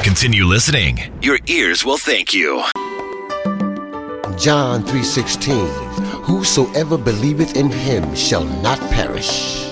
continue listening. Your ears will thank you. John 3:16, whosoever believeth in him shall not perish,